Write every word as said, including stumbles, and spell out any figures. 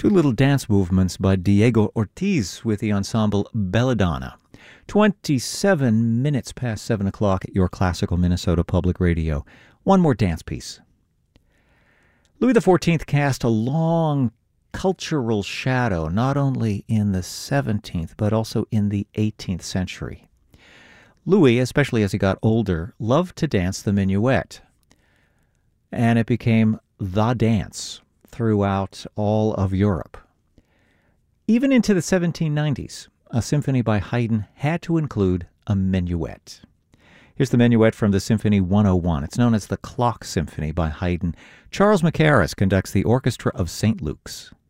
Two little dance movements by Diego Ortiz with the ensemble Belladonna. twenty-seven minutes past seven o'clock at your classical Minnesota Public Radio. One more dance piece. Louis the fourteenth cast a long cultural shadow, not only in the seventeenth, but also in the eighteenth century. Louis, especially as he got older, loved to dance the minuet, and it became the dance throughout all of Europe. Even into the seventeen nineties, a symphony by Haydn had to include a minuet. Here's the minuet from the Symphony one oh one. It's known as the Clock Symphony by Haydn. Charles Mackerras conducts the Orchestra of Saint Luke's.